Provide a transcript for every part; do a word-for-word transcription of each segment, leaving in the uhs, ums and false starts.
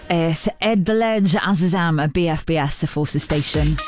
It's Ed the Ledge Azazam at B F B S, the Forces Station.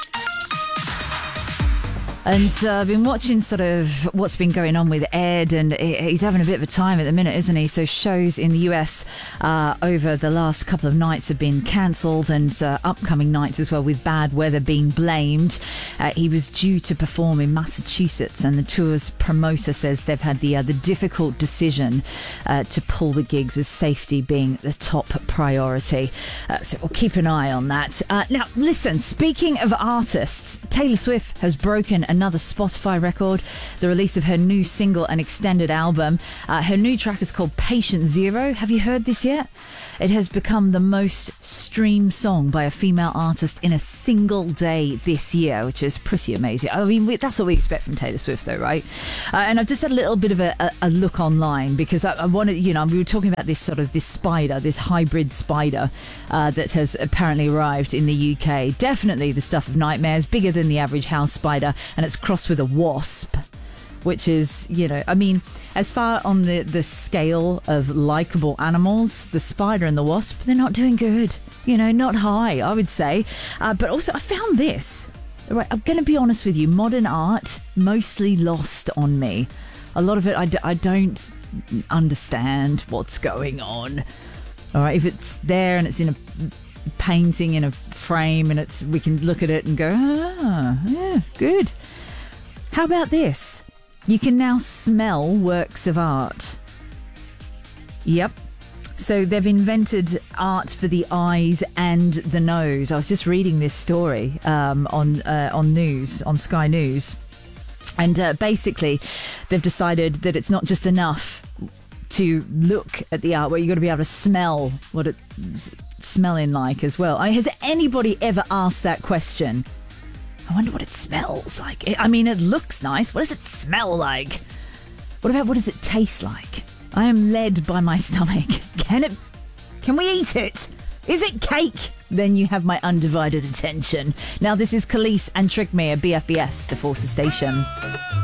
And uh, I've been watching sort of what's been going on with Ed, and he's having a bit of a time at the minute, isn't he? So shows in the U S uh, over the last couple of nights have been cancelled, and uh, upcoming nights as well, with bad weather being blamed. Uh, he was due to perform in Massachusetts, and the tour's promoter says they've had the uh, the difficult decision uh, to pull the gigs, with safety being the top priority. Uh, so we'll keep an eye on that. Uh, now, listen, speaking of artists, Taylor Swift has broken another Spotify record, the release of her new single and extended album. Uh, her new track is called Patient Zero. Have you heard this yet? It has become the most streamed song by a female artist in a single day this year, which is pretty amazing. I mean, we, that's what we expect from Taylor Swift, though, right? Uh, and I've just had a little bit of a, a, a look online, because I, I wanted, you know, we were talking about this sort of this spider, this hybrid spider uh, that has apparently arrived in the U K. Definitely the stuff of nightmares, bigger than the average house spider, and it's crossed with a wasp, which is, you know, I mean, as far on the, the scale of likeable animals, the spider and the wasp, they're not doing good. You know, not high, I would say. Uh, but also, I found this. Right, I'm going to be honest with you. Modern art, mostly lost on me. A lot of it, I, d- I don't understand what's going on. All right, if it's there and it's in a painting in a frame, and it's we can look at it and go, ah, yeah, good. How about this? You can now smell works of art. Yep. So they've invented art for the eyes and the nose. I was just reading this story um, on uh, on news, on Sky News. And uh, basically, they've decided that it's not just enough to look at the artwork. You've got to be able to smell what it's smelling like as well. I, has anybody ever asked that question? I wonder what it smells like. I mean, it looks nice. What does it smell like? What about what does it taste like? I am led by my stomach. Can it? Can we eat it? Is it cake? Then you have my undivided attention. Now, this is Khalees and Trick Me at B F B S, the Forces Station.